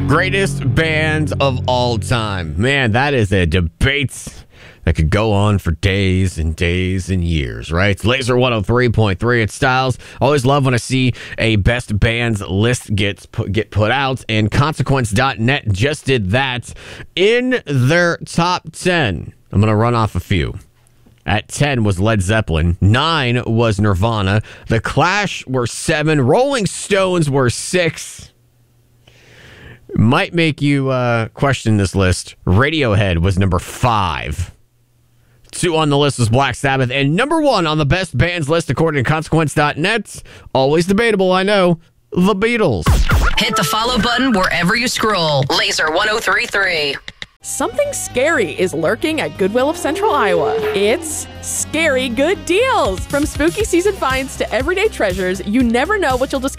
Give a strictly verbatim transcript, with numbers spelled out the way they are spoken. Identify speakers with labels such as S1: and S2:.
S1: Greatest bands of all time. Man, that is a debate that could go on for days and days and years, right? It's Laser one oh three point three at Styles. Always love when I see a best bands list gets put, get put out, and Consequence dot net just did that. In their top ten, I'm going to run off a few. At ten was Led Zeppelin. nine was Nirvana. The Clash were seven. Rolling Stones were six. Might make you uh, question this list. Radiohead was number five. Two on the list was Black Sabbath. And number one on the best bands list, according to Consequence dot net, always debatable, I know, the Beatles.
S2: Hit the follow button wherever you scroll. Laser one oh three point three.
S3: Something scary is lurking at Goodwill of Central Iowa. It's Scary Good Deals. From spooky season finds to everyday treasures, you never know what you'll discover